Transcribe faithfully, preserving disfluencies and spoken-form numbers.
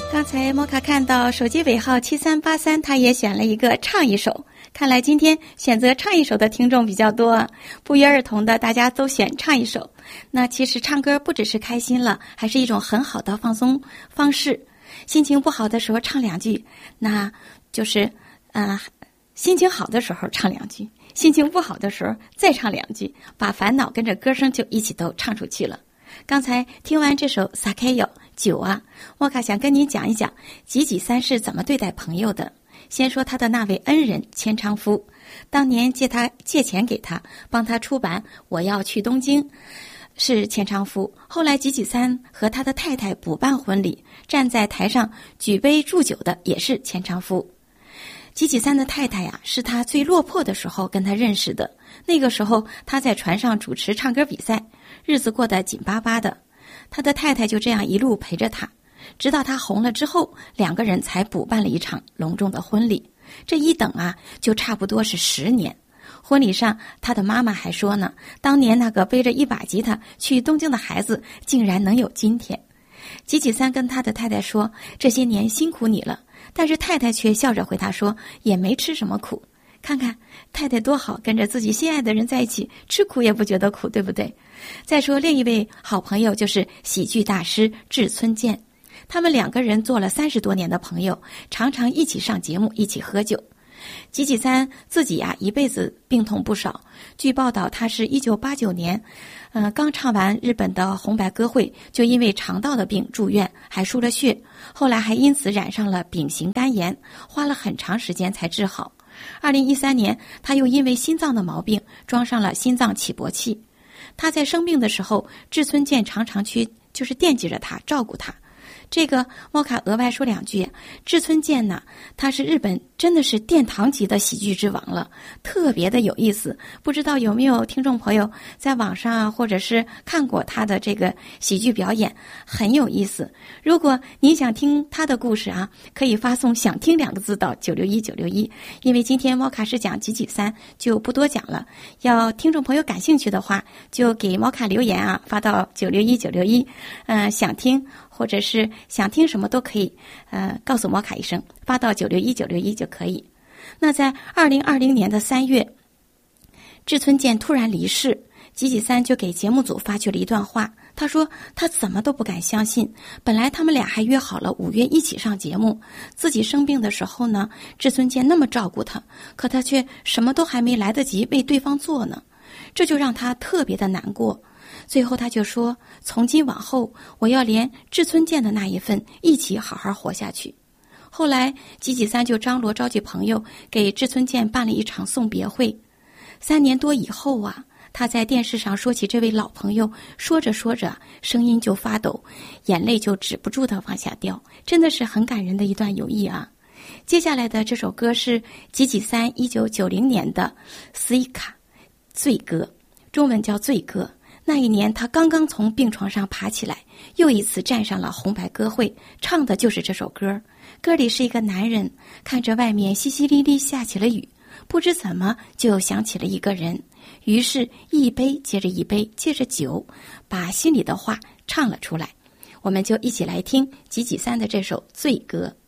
刚才摩卡看到手机尾号七三八三，他也选了一个唱一首。看来今天选择唱一首的听众比较多，不约而同的大家都选唱一首。那其实唱歌不只是开心了，还是一种很好的放松方式。心情不好的时候唱两句，那就是呃，心情好的时候唱两句，心情不好的时候再唱两句，把烦恼跟着歌声就一起都唱出去了。刚才听完这首《撒开友》酒啊，莫卡想跟你讲一讲吉吉三是怎么对待朋友的。先说他的那位恩人钱昌夫，当年借他借钱给他，帮他出版《我要去东京》，是钱昌夫。后来吉吉三和他的太太补办婚礼，站在台上举杯祝酒的也是钱昌夫。吉吉三的太太呀，是他最落魄的时候跟他认识的。那个时候他在船上主持唱歌比赛，日子过得紧巴巴的。他的太太就这样一路陪着他，直到他红了之后，两个人才补办了一场隆重的婚礼。这一等啊，就差不多是十年。婚礼上，他的妈妈还说呢，当年那个背着一把吉他去东京的孩子，竟然能有今天。吉吉三跟他的太太说，这些年辛苦你了，但是太太却笑着回答说，也没吃什么苦。看看太太多好，跟着自己心爱的人在一起，吃苦也不觉得苦，对不对？再说另一位好朋友就是喜剧大师志村健，他们两个人做了三十多年的朋友，常常一起上节目，一起喝酒。吉吉三自己呀、啊，一辈子病痛不少。据报道，他是一九八九年，呃，刚唱完日本的红白歌会，就因为肠道的病住院，还输了血，后来还因此染上了丙型肝炎，花了很长时间才治好。二零一三年，他又因为心脏的毛病装上了心脏起搏器。他在生病的时候，志村健常常去就是惦记着他，照顾他。这个莫卡额外说两句，志村健呢，他是日本真的是殿堂级的喜剧之王了，特别的有意思。不知道有没有听众朋友在网上啊，或者是看过他的这个喜剧表演，很有意思。如果你想听他的故事啊，可以发送想听两个字到九六一九六一。因为今天莫卡是讲吉吉三，就不多讲了。要听众朋友感兴趣的话，就给莫卡留言啊，发到九六一九六一。嗯，想听或者是想听什么都可以，呃，告诉摩卡一声，发到九六一九六一就可以。那在二零二零年的三月，志村健突然离世，吉吉三就给节目组发去了一段话。他说他怎么都不敢相信，本来他们俩还约好了五月一起上节目，自己生病的时候呢，志村健那么照顾他，可他却什么都还没来得及为对方做呢，这就让他特别的难过。最后他就说，从今往后我要连志村健的那一份一起好好活下去。后来吉吉三就张罗召集朋友给志村健办了一场送别会。三年多以后啊，他在电视上说起这位老朋友，说着说着声音就发抖，眼泪就止不住的往下掉，真的是很感人的一段友谊啊。接下来的这首歌是吉吉三一九九零年的斯伊卡醉歌，中文叫醉歌。那一年他刚刚从病床上爬起来，又一次站上了红白歌会，唱的就是这首歌。歌里是一个男人看着外面淅淅沥沥下起了雨，不知怎么就想起了一个人，于是一杯接着一杯接着酒，把心里的话唱了出来。我们就一起来听吉吉三的这首醉歌。